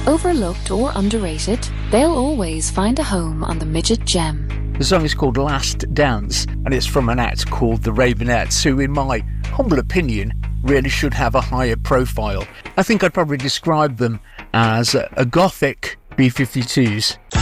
Overlooked or underrated, they'll always find a home on the Midget Gem. The song is called Last Dance, and it's from an act called the Ravenettes, who, in my humble opinion, really should have a higher profile. I think I'd probably describe them as a gothic B-52s.